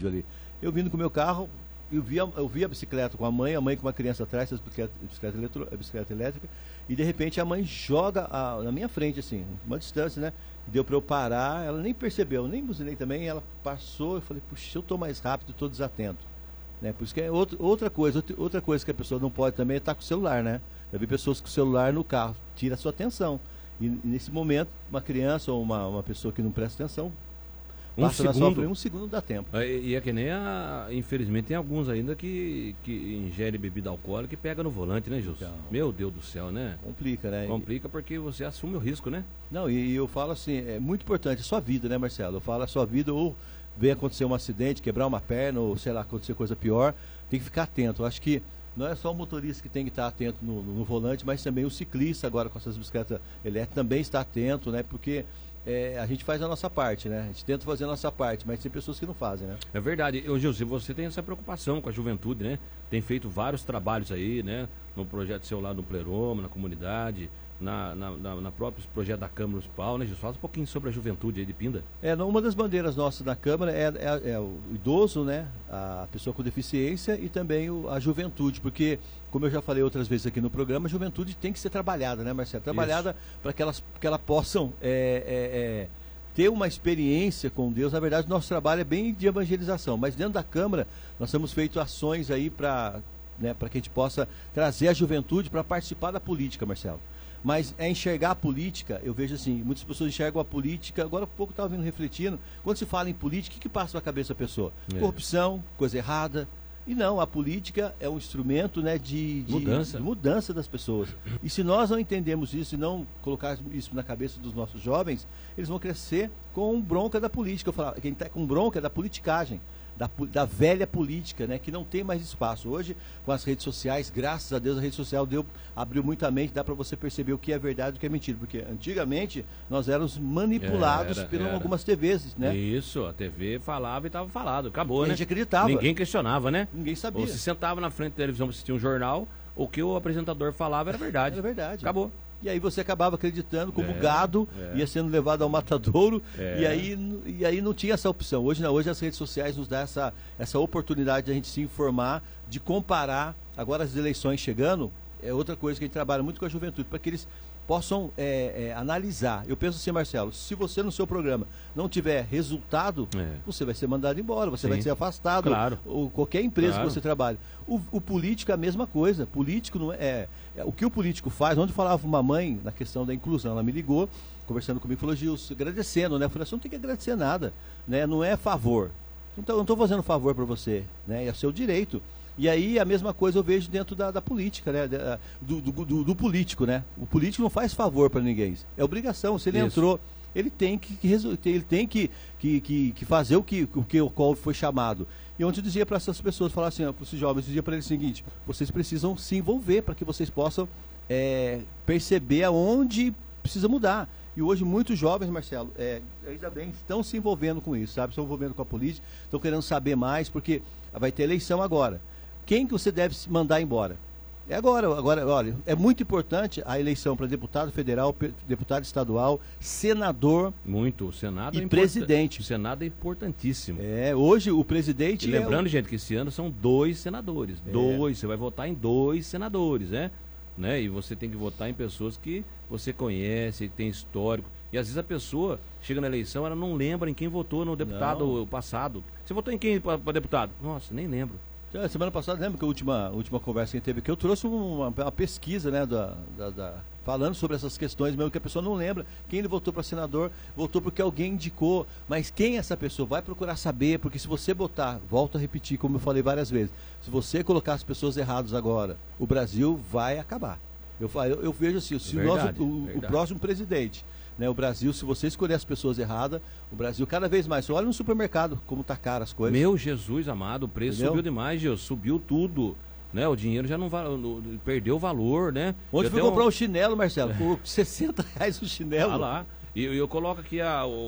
vídeo ali. Eu vindo com o meu carro, eu vi a bicicleta com a mãe com uma criança atrás, essa bicicleta elétrica, e de repente a mãe joga na minha frente, assim, uma distância, né? Deu para eu parar, ela nem percebeu, nem buzinei também, ela passou, eu falei, puxa, eu tô mais rápido, tô desatento. Né? Por isso que é outra coisa que a pessoa não pode também é estar com o celular, né? Já vi pessoas com o celular no carro, tira a sua atenção. E nesse momento, uma criança ou uma pessoa que não presta atenção, passa na sua frente, 1 segundo dá tempo. E é que nem infelizmente tem alguns ainda que ingerem bebida alcoólica e pega no volante, né, Gilson? Então, meu Deus do céu, né? Complica, né? Complica porque você assume o risco, né? Não, e eu falo assim, é muito importante, a sua vida, né, Marcelo? Eu falo a sua vida, ou vem acontecer um acidente, quebrar uma perna, ou sei lá, acontecer coisa pior, tem que ficar atento. Eu acho que não é só o motorista que tem que estar atento no volante, mas também o ciclista agora com essas bicicletas elétricas também está atento, né? Porque a gente faz a nossa parte, né? A gente tenta fazer a nossa parte, mas tem pessoas que não fazem, né? É verdade. Ô, Gilson, você tem essa preocupação com a juventude, né? Tem feito vários trabalhos aí, né? No projeto seu lá no Pleroma, na comunidade, na próprio projeto da Câmara Municipal, né, Gilson? Fala um pouquinho sobre a juventude aí de Pinda. Uma das bandeiras nossas da Câmara é o idoso, né? A pessoa com deficiência e também a juventude, porque, como eu já falei outras vezes aqui no programa, a juventude tem que ser trabalhada, né, Marcelo? Trabalhada para que elas possam ter uma experiência com Deus. Na verdade, o nosso trabalho é bem de evangelização, mas dentro da Câmara nós temos feito ações aí para que a gente possa trazer a juventude para participar da política, Marcelo. Mas enxergar a política, eu vejo assim, muitas pessoas enxergam a política, agora há pouco estava vindo refletindo, quando se fala em política, o que passa na cabeça da pessoa? Corrupção, coisa errada. E não, a política é um instrumento, né, de mudança das pessoas. E se nós não entendemos isso e não colocarmos isso na cabeça dos nossos jovens, eles vão crescer com bronca da política. Eu falo, quem está com bronca é da politicagem. Da velha política, né, que não tem mais espaço. Hoje, com as redes sociais, graças a Deus, a rede social abriu muita mente, dá para você perceber o que é verdade e o que é mentira. Porque antigamente nós éramos manipulados por algumas TVs, né? Isso, a TV falava e estava falado, acabou, né? A gente acreditava. Ninguém questionava, né? Ninguém sabia. Ou se sentava na frente da televisão para assistir um jornal, o que o apresentador falava era verdade. Era verdade. Acabou. E aí você acabava acreditando como gado, ia sendo levado ao matadouro, e aí não tinha essa opção. Hoje não, hoje as redes sociais nos dão essa oportunidade de a gente se informar, de comparar. Agora as eleições chegando, é outra coisa que a gente trabalha muito com a juventude, para que eles possam analisar. Eu penso assim, Marcelo, se você no seu programa não tiver resultado, você vai ser mandado embora, você vai ser afastado, ou qualquer empresa que você trabalhe. O político é a mesma coisa. Político não o que o político faz. Onde falava uma mãe na questão da inclusão, ela me ligou, conversando comigo, falou, Gilson, agradecendo, né? Eu falei, você não tem que agradecer nada, né? Não é favor. Então, eu não estou fazendo favor para você, né? É seu direito. E aí a mesma coisa eu vejo dentro da política, né? Do político, né? O político não faz favor para ninguém. É obrigação. Se ele entrou, ele tem que fazer o qual foi chamado. E ontem eu dizia para essas pessoas, falar assim, para esses jovens, eu dizia para eles o seguinte: vocês precisam se envolver para que vocês possam perceber aonde precisa mudar. E hoje muitos jovens, Marcelo, ainda bem, estão se envolvendo com isso, sabe? Estão envolvendo com a política, estão querendo saber mais, porque vai ter eleição agora. Quem que você deve mandar embora? Agora, olha, é muito importante a eleição para deputado federal, deputado estadual, senador. Muito, o Senado e presidente. O Senado é importantíssimo. Hoje o presidente... E lembrando, gente, que esse ano são 2 senadores. Você vai votar em 2 senadores, né? E você tem que votar em pessoas que você conhece, que tem histórico. E às vezes a pessoa chega na eleição, ela não lembra em quem votou no deputado passado. Você votou em quem para deputado? Nossa, nem lembro. Semana passada, lembra que a última conversa que a gente teve aqui, eu trouxe uma pesquisa, né, falando sobre essas questões mesmo, que a pessoa não lembra quem ele votou para senador, votou porque alguém indicou, mas quem é essa pessoa? Vai procurar saber, porque se você botar, volto a repetir, como eu falei várias vezes, se você colocar as pessoas erradas agora, o Brasil vai acabar. Eu vejo assim, se o próximo presidente, né, o Brasil, se você escolher as pessoas erradas, o Brasil cada vez mais. Você olha no supermercado como tá caro as coisas. Meu Jesus amado, o preço subiu demais, Gil, subiu tudo. Né, o dinheiro já não perdeu o valor, né? Onde fui comprar um chinelo, Marcelo? Por R$60 o chinelo. Ah lá. E eu coloco aqui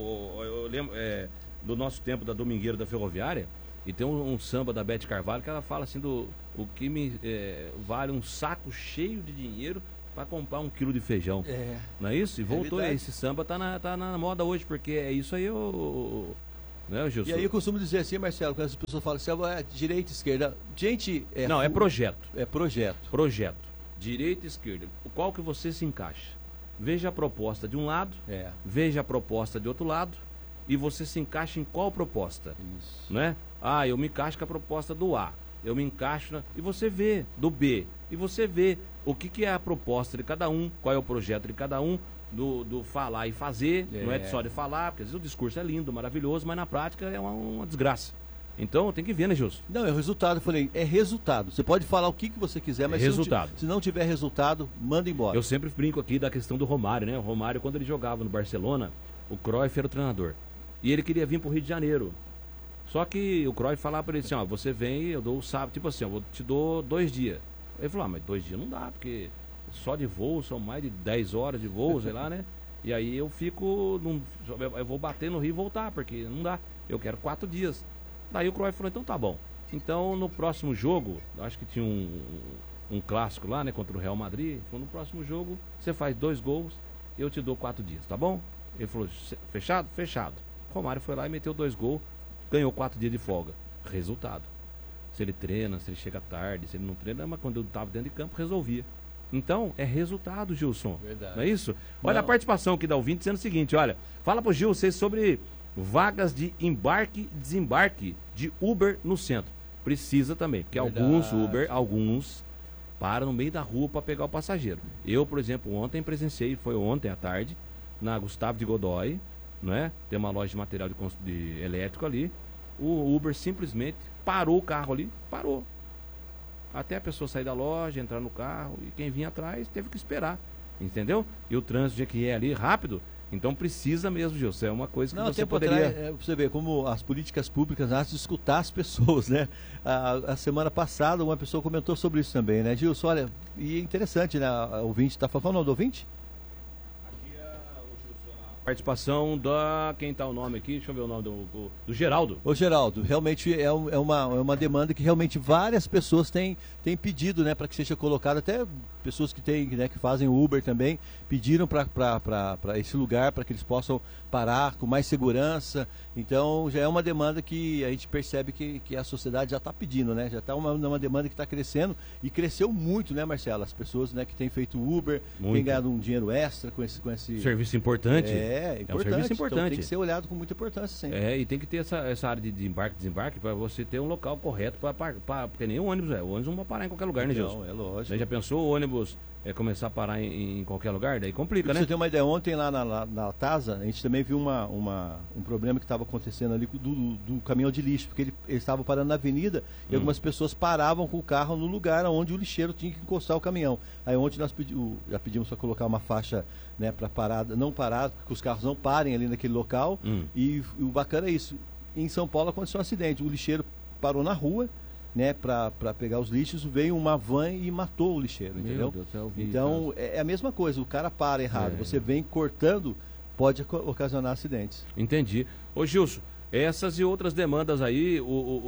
eu lembro do nosso tempo da Domingueira da Ferroviária, e tem um samba da Bete Carvalho que ela fala assim o que me vale um saco cheio de dinheiro para comprar 1 quilo de feijão. Não é isso? E voltou, esse samba tá na moda hoje, porque é isso aí, Né, Gilson? E aí eu costumo dizer assim, Marcelo, quando as pessoas falam assim, direita, esquerda. Gente, não, é projeto. É projeto. Projeto. Direita e esquerda. Qual que você se encaixa? Veja a proposta de um lado, veja a proposta de outro lado, e você se encaixa em qual proposta? Isso. Né? Ah, eu me encaixo com a proposta do A. Eu me encaixo e você vê do B. E você vê o que é a proposta de cada um, qual é o projeto de cada um, do falar e fazer, não é só de falar, porque às vezes o discurso é lindo, maravilhoso, mas na prática é uma desgraça. Então tem que ver, né, Gilson? Não, é o resultado. Eu falei, é resultado. Você pode falar o que você quiser, mas se não tiver resultado, manda embora. Eu sempre brinco aqui da questão do Romário, né? O Romário, quando ele jogava no Barcelona, o Cruyff era o treinador. E ele queria vir pro Rio de Janeiro. Só que o Cruyff falava para ele assim, ó, você vem, eu dou o sábado, tipo assim, eu te dou 2 dias. Ele falou, mas 2 dias não dá, porque só de voo, são mais de 10 horas de voo, sei lá, né? E aí eu fico, eu vou bater no Rio e voltar, porque não dá. Eu quero 4 dias. Daí o Cruyff falou, então tá bom. Então no próximo jogo, acho que tinha um clássico lá, né, contra o Real Madrid. Falou, no próximo jogo, você faz 2 gols, eu te dou 4 dias, tá bom? Ele falou, fechado? Fechado. O Romário foi lá e meteu 2 gols, ganhou 4 dias de folga. Resultado. Se ele treina, se ele chega tarde, se ele não treina, mas quando eu estava dentro de campo, resolvia. Então, é resultado, Gilson. Verdade. Não é isso? Olha a participação aqui da ouvinte dizendo o seguinte, olha, fala pro Gil, vocês sobre vagas de embarque e desembarque de Uber no centro. Precisa também, porque alguns param no meio da rua para pegar o passageiro. Eu, por exemplo, ontem presenciei, foi ontem à tarde, na Gustavo de Godoy, não é? Tem uma loja de material de elétrico ali. O Uber simplesmente parou o carro ali, parou. Até a pessoa sair da loja, entrar no carro, e quem vinha atrás teve que esperar, entendeu? E o trânsito que é ali rápido, então precisa mesmo, Gilson, é uma coisa que você poderia... você vê como as políticas públicas nascem de escutar as pessoas, né? A semana passada uma pessoa comentou sobre isso também, né, Gilson? Olha, e é interessante, né? O ouvinte está falando, qual é o nome do ouvinte? Participação da... Quem tá o nome aqui? Deixa eu ver o nome do Geraldo. Ô Geraldo, realmente é uma demanda que realmente várias pessoas têm pedido, né, para que seja colocado, até pessoas que têm, né, que fazem Uber também, pediram para esse lugar, para que eles possam parar com mais segurança. Então já é uma demanda que a gente percebe que a sociedade já está pedindo, né? Já está uma demanda que está crescendo e cresceu muito, né, Marcelo? As pessoas, né, que têm feito Uber, têm ganhado um dinheiro extra com esse... Serviço importante. É importante. É um serviço importante. Então tem que ser olhado com muita importância, sim. E tem que ter essa área de embarque e desembarque para você ter um local correto porque nem o ônibus o ônibus não vai parar em qualquer lugar, né, Gilson? Não, é lógico. Você já pensou o ônibus começar a parar em qualquer lugar? Daí complica, né? Você tem uma ideia, ontem lá na TASA, a gente também viu um problema que estava acontecendo ali do caminhão de lixo, porque ele estava parando na avenida e algumas pessoas paravam com o carro no lugar onde o lixeiro tinha que encostar o caminhão. Aí ontem nós já pedimos para colocar uma faixa, né, para parada, não parar, que os carros não parem ali naquele local. E o bacana é isso. Em São Paulo aconteceu um acidente, o lixeiro parou na rua, né, para pegar os lixos, veio uma van e matou o lixeiro, entendeu? Deus do céu, então é a mesma coisa, o cara para errado, você vem cortando, pode ocasionar acidentes. Entendi. Ô Gilson, essas e outras demandas aí,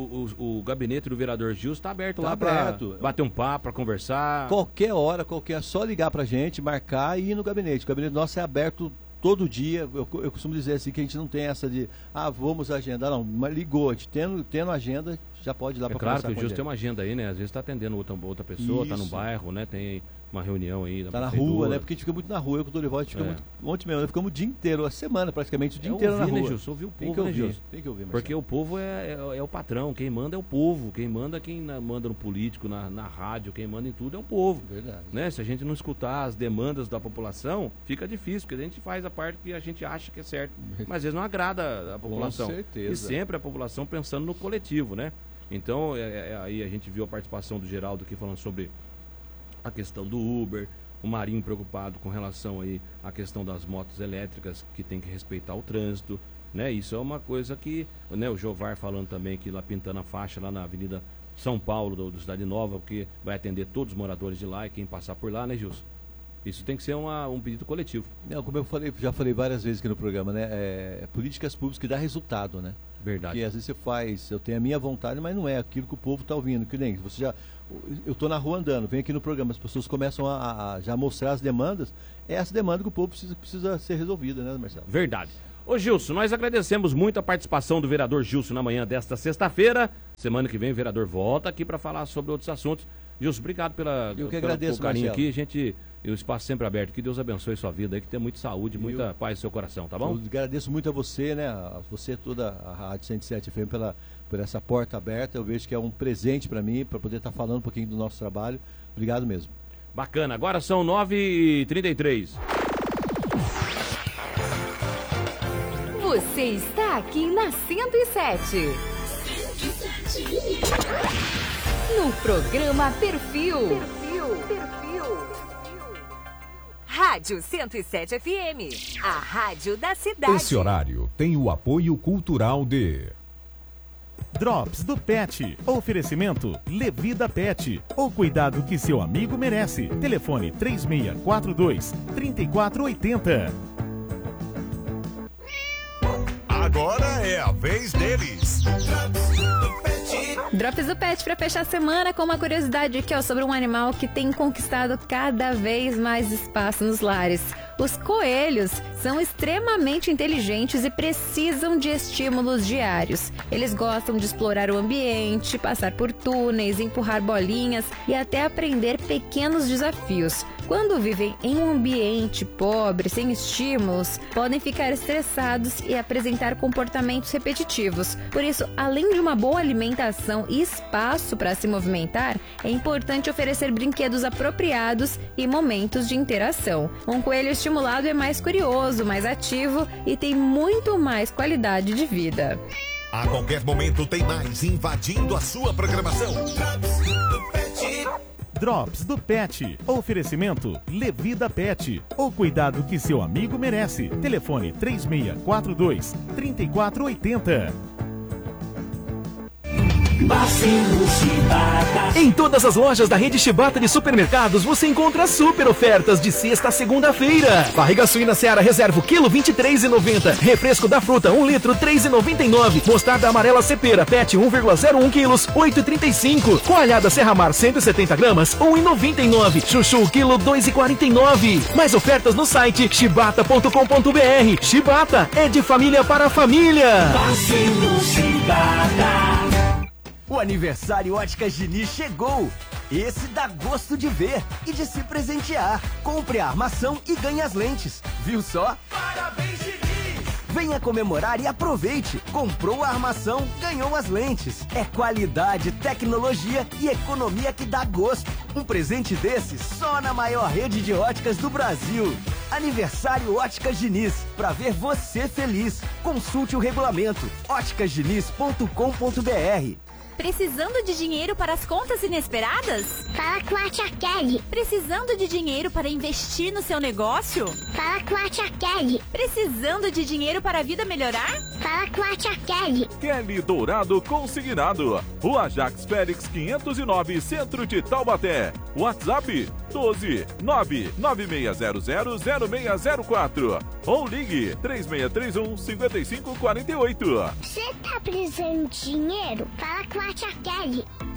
o gabinete do vereador Gilson está aberto lá para bater um papo, para conversar. Qualquer hora, só ligar pra gente, marcar e ir no gabinete. O gabinete nosso é aberto todo dia. Eu costumo dizer assim que a gente não tem essa de vamos agendar, não, mas ligou, a gente tendo agenda, já pode ir lá para conversar. Claro que o Gilson tem uma agenda aí, né? Às vezes está atendendo outra pessoa, está no bairro, né? Tem uma reunião aí. Está na rua, né? Porque a gente fica muito na rua, eu com o Dorival, a gente fica muito. Ontem mesmo, nós ficamos o dia inteiro, a semana praticamente, o dia inteiro na rua. Né, Gilson? Ouvir o povo, né, Gilson? Tem que ouvir, Marcelo. Porque o povo é o patrão, quem manda é o povo, quem manda no político, na rádio, quem manda em tudo é o povo. Verdade. Né? Se a gente não escutar as demandas da população, fica difícil, porque a gente faz a parte que a gente acha que é certo, mas às vezes não agrada a população. Com certeza. E sempre a população pensando no coletivo, né? Então, aí a gente viu a participação do Geraldo aqui falando sobre a questão do Uber, o Marinho preocupado com relação aí à questão das motos elétricas, que tem que respeitar o trânsito, né? Isso é uma coisa que, né, o Jovar falando também que lá pintando a faixa lá na Avenida São Paulo, do Cidade Nova, porque vai atender todos os moradores de lá e quem passar por lá, né, Gilson? Isso tem que ser um pedido coletivo. Não, como eu já falei várias vezes aqui no programa, né? Políticas públicas que dá resultado, né? Verdade. Porque às vezes você faz, eu tenho a minha vontade, mas não é aquilo que o povo está ouvindo. Que nem eu estou na rua andando, venho aqui no programa, as pessoas começam a já mostrar as demandas. É essa demanda que o povo precisa ser resolvida, né, Marcelo? Verdade. Ô Gilson, nós agradecemos muito a participação do vereador Gilson na manhã desta sexta-feira. Semana que vem o vereador volta aqui para falar sobre outros assuntos. Gilson, obrigado pelo carinho aqui. O espaço sempre aberto. Que Deus abençoe sua vida aí, que tenha muita saúde, muita paz no seu coração, tá bom? Eu agradeço muito a você, né? A você, toda a Rádio 107 FM por essa porta aberta. Eu vejo que é um presente para mim, para poder estar falando um pouquinho do nosso trabalho. Obrigado mesmo. Bacana. Agora são 9h33. Você está aqui na 107. No programa Perfil. Rádio 107 FM. A rádio da cidade. Esse horário tem o apoio cultural de... Drops do Pet. Oferecimento Levida Pet. O cuidado que seu amigo merece. Telefone 3642-3480. Agora é a vez deles. Drops do Pet para fechar a semana com uma curiosidade aqui, sobre um animal que tem conquistado cada vez mais espaço nos lares. Os coelhos são extremamente inteligentes e precisam de estímulos diários. Eles gostam de explorar o ambiente, passar por túneis, empurrar bolinhas e até aprender pequenos desafios. Quando vivem em um ambiente pobre, sem estímulos, podem ficar estressados e apresentar comportamentos repetitivos. Por isso, além de uma boa alimentação e espaço para se movimentar, é importante oferecer brinquedos apropriados e momentos de interação. Um coelho estimulado é mais curioso, mais ativo e tem muito mais qualidade de vida. A qualquer momento tem mais invadindo a sua programação. Drops do Pet. Oferecimento Levida Pet. O cuidado que seu amigo merece. Telefone 3642-3480. Em todas as lojas da rede Chibata de supermercados você encontra super ofertas de sexta a segunda-feira. Barriga suína Seara Reserva quilo 23,90. Refresco da fruta 1 litro 3,99. Mostarda amarela Cepera Pet 1,01 quilos 8,35. Coalhada Serra Mar 170 gramas 1,99. Chuchu quilo 2,49. Mais ofertas no site chibata.com.br. Chibata é de família para família. O aniversário Óticas Diniz chegou! Esse dá gosto de ver e de se presentear. Compre a armação e ganhe as lentes. Viu só? Parabéns, Diniz! Venha comemorar e aproveite. Comprou a armação, ganhou as lentes. É qualidade, tecnologia e economia que dá gosto. Um presente desse só na maior rede de óticas do Brasil. Aniversário Óticas Diniz. Pra ver você feliz. Consulte o regulamento. óticasdiniz.com.br. Precisando de dinheiro para as contas inesperadas? Fala com a tia Kelly. Precisando de dinheiro para investir no seu negócio? Fala com a tia Kelly. Precisando de dinheiro para a vida melhorar? Fala com a tia Kelly. Kelly Dourado Consignado. Rua Jacques Félix 509, Centro de Taubaté. WhatsApp 12-996000604. Ou ligue 3631-5548. Você tá precisando de dinheiro? Fala com a tia Kelly.